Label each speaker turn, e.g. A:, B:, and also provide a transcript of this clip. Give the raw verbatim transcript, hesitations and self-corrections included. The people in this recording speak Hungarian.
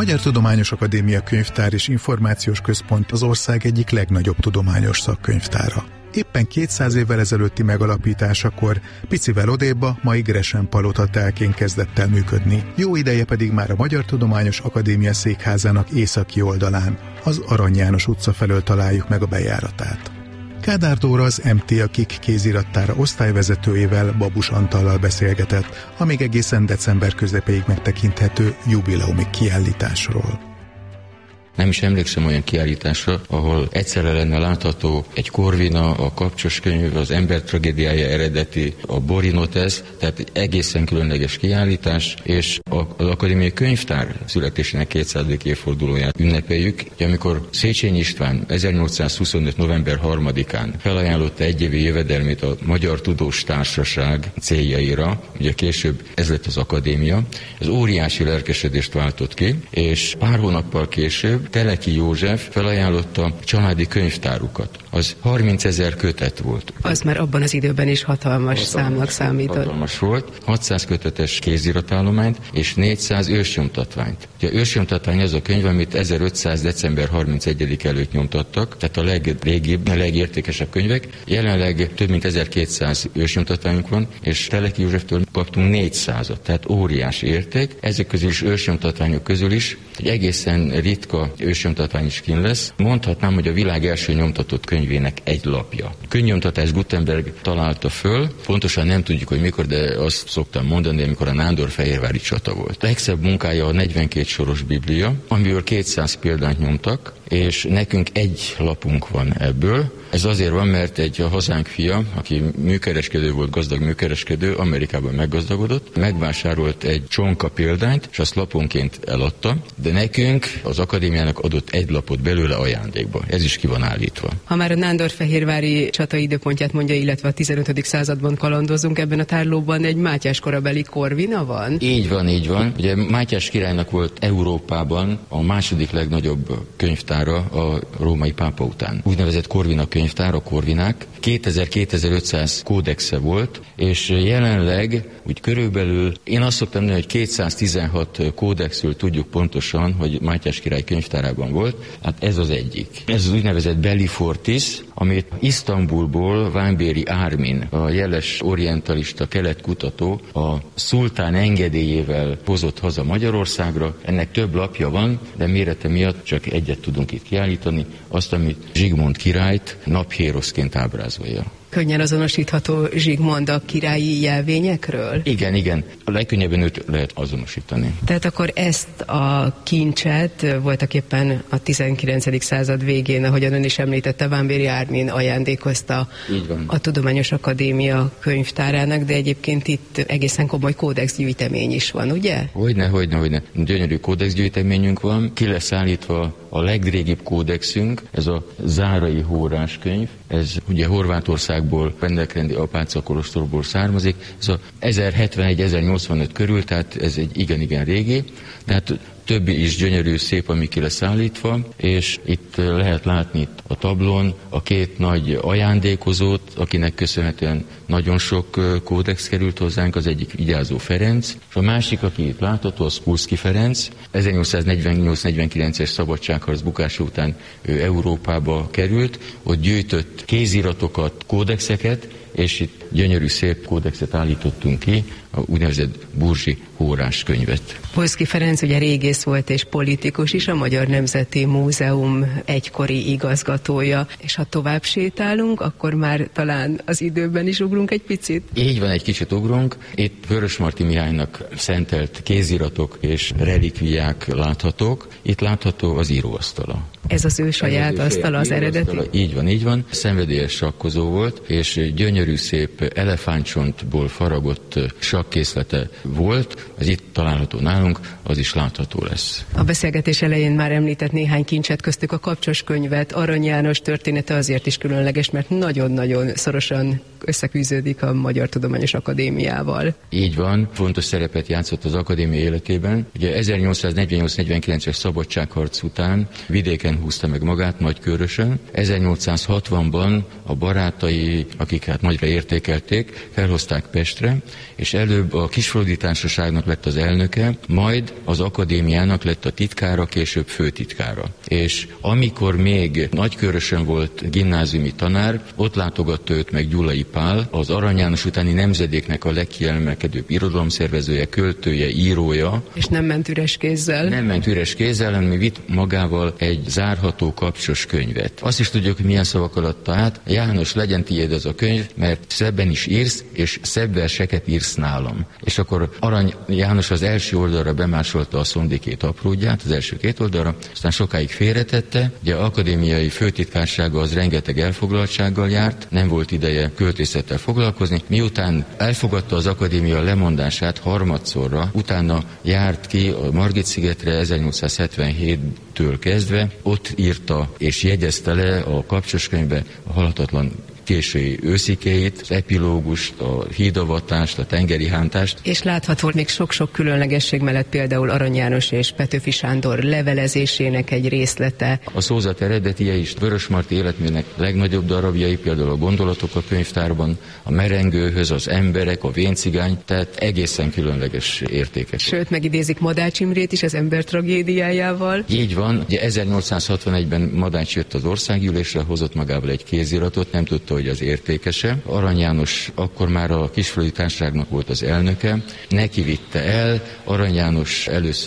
A: Magyar Tudományos Akadémia Könyvtár és Információs Központ az ország egyik legnagyobb tudományos szakkönyvtára. Éppen kétszáz évvel ezelőtti megalapításakor picivel odébb a mai Gresen-palota telkén kezdett el működni. Jó ideje pedig már a Magyar Tudományos Akadémia székházának északi oldalán, az Arany János utca felől találjuk meg a bejáratát. Kádár Dóra az em té á ká i ká kézirattára osztályvezetőjével, Babus Antallal beszélgetett, a még egészen december közepéig megtekinthető jubileumi kiállításról.
B: Nem is emlékszem olyan kiállításra, ahol egyszerre lenne látható egy Corvina, a Kapcsos könyv, az Ember tragédiája eredeti, a Borinotesz, tehát egy egészen különleges kiállítás, és az Akadémiai Könyvtár születésének kétszázadik évfordulóját ünnepeljük, amikor Széchenyi István ezernyolcszázhuszonöt. november harmadikán felajánlotta egyévi jövedelmét a Magyar Tudós Társaság céljaira, ugye később ez lett az akadémia, ez óriási lelkesedést váltott ki, és pár hónappal később Teleki József felajánlotta családi könyvtárukat. Az harmincezer kötet volt.
C: Az már abban az időben is hatalmas, hatalmas számnak számított.
B: Hatalmas volt, hatszáz kötetes kéziratállományt és négyszáz ősnyomtatványt. Ugye ősnyomtatvány az a könyv, amit ezerötszáz. december harmincegyedike előtt nyomtattak, tehát a legrégibb, a legértékesebb könyvek. Jelenleg több mint ezerkétszáz ősnyomtatványunk van, és Teleki Józseftől kaptunk négyszázat, tehát óriási érték. Ezek közül is ősnyomtatványok közül is egy egészen ritka ősnyomtatvány is kint lesz. Mondhatnám, hogy a világ első nyomtatott könyvének egy lapja. Könyvnyomtatás Gutenberg találta föl, pontosan nem tudjuk, hogy mikor, de azt szoktam mondani, amikor a nándorfehérvári csata volt. A legszebb munkája a negyvenkét soros Biblia, amiből kétszáz példányt nyomtak, és nekünk egy lapunk van ebből. Ez azért van, mert egy a hazánk fia, aki műkereskedő volt, gazdag műkereskedő, Amerikában meggazdagodott, megvásárolt egy csonka példányt, és azt laponként eladta, de nekünk az akadémiának adott egy lapot belőle ajándékba. Ez is ki van állítva.
C: Ha már a nándorfehérvári csata időpontját mondja, illetve a tizenötödik században kalandozunk, ebben a tárlóban egy Mátyás korabeli Corvina van?
B: Így van, így van. Ugye Mátyás királynak volt Európában a második legnagyobb könyvtára a római pápa után. Úgynevezett Corvina könyvtár, a Corvinák. kétezer-kétezer-ötszáz kódexe volt, és jelenleg úgy körülbelül, én azt szoktam mondani, hogy kétszáztizenhat kódexről tudjuk pontosan, hogy Mátyás király könyvtárában volt, hát ez az egyik. Ez az úgynevezett Bellifortis, amit Isztambulból Vámbéry Ármin, a jeles orientalista keletkutató, a szultán engedélyével hozott haza Magyarországra. Ennek több lapja van, de mérete miatt csak egyet tudunk itt kiállítani, azt, amit Zsigmond királyt naphéroszként ábrázolja.
C: Könnyen azonosítható Zsigmond a királyi jelvényekről?
B: Igen, igen. A legkönnyebben őt lehet azonosítani.
C: Tehát akkor ezt a kincset voltak éppen a tizenkilencedik század végén, ahogyan ön is említette, Vámbéry Ármin ajándékozta a Tudományos Akadémia könyvtárának, de egyébként itt egészen komoly kódexgyűjtemény is van, ugye?
B: Hogyne, hogyne, hogyne. Gyönyörű kódexgyűjteményünk van. Ki lesz állítva a legrégibb kódexünk, ez a Zárai Hórás könyv. Ez ugye Horvátországból, Pendelkrendi apáca kolostorból származik. Ez a ezerhetvenegy ezernyolcvanöt körül, tehát ez egy igen-igen régi. Tehát többi is gyönyörű, szép, ami ki lesz állítva, és itt lehet látni itt a tablón a két nagy ajándékozót, akinek köszönhetően nagyon sok kódex került hozzánk, az egyik Vigyázó Ferenc, és a másik, aki itt látható, az Kulszky Ferenc. ezernyolcszáznegyvennyolc negyvenkilences szabadságharc bukása után ő Európába került, ott gyűjtött kéziratokat, kódexeket, és itt gyönyörű szép kódexet állítottunk ki, a úgynevezett Burzsi Hórás könyvet.
C: Kulszky Ferenc ugye régész volt és politikus is, a Magyar Nemzeti Múzeum egykori igazgatója, és ha tovább sétálunk, akkor már talán az időben is ugrunk egy picit?
B: Így van, egy kicsit ugrunk. Itt Vörösmarty Mihálynak szentelt kéziratok és relikviák láthatók. Itt látható az íróasztala.
C: Ez az ő saját az asztala, az eredeti?
B: Így van, így van. Szenvedélyes sakkozó volt, és gyönyörű szép elefántcsontból faragott sakkészlete volt. Ez itt található nálunk, az is látható lesz.
C: A beszélgetés elején már említett néhány kincset, köztük a Kapcsos könyvet. Arany János története azért is különleges, mert nagyon-nagyon szorosan összefűződik a Magyar Tudományos Akadémiával.
B: Így van, fontos szerepet játszott az akadémia életében. Ugye ezernyolcszáznegyvennyolc negyvenkilences szabadságharc után vidéken húzta meg magát Nagykőrösön. ezernyolcszázhatvanban a barátai, akik hát nagyra értékelték, felhozták Pestre, és előbb a Kisfaludy Társaságnak lett az elnöke, majd az akadémiának lett a titkára, később főtitkára. És amikor még Nagykőrösön volt gimnáziumi tanár, ott látogatta őt meg Gyulai Pál, az Arany János utáni nemzedéknek a legkiemelkedőbb irodalomszervezője, költője, írója.
C: És nem ment üres kézzel.
B: Nem ment üres kézzel, hanem vitt magával egy zárható kapcsos könyvet. Azt is tudjuk, hogy milyen szavak alatt át. János, legyen tiéd az a könyv, mert szebben is írsz, és szebb verseket írsz nálam. És akkor Arany János az első oldalra bemásolta a Szondikét apródját, az első két oldalra, aztán sokáig félretette. Ugye az akadémiai főtitkársága az rengeteg elfoglaltsággal járt, nem volt ideje költészettel foglalkozni. Miután elfogadta az akadémia lemondását harmadszorra, utána járt ki a Margit-szigetre ezernyolcszázhetvenhéttől kezdve, ott írta és jegyezte le a kapcsos könyvbe a halhatatlan késői őszikéit, az epilógust, a hídavatást, a tengeri hántást.
C: És látható még sok-sok különlegesség mellett például Arany János és Petőfi Sándor levelezésének egy részlete.
B: A szózat eredetie is Vörösmarty életműnek legnagyobb darabjai, például a Gondolatok a könyvtárban, a Merengőhöz, az Emberek, a Véncigány, tehát egészen különleges értékek.
C: Sőt, megidézik Madács Imrét is az Ember tragédiájával.
B: Így van, ugye ezernyolcszázhatvanegyben Madács jött az országgyűlésre, hozott magával egy kéziratot, nem tudta, hogy az értékese. Arany János akkor már a Kisfaludy Társaságnak volt az elnöke, neki vitte el, Arany János először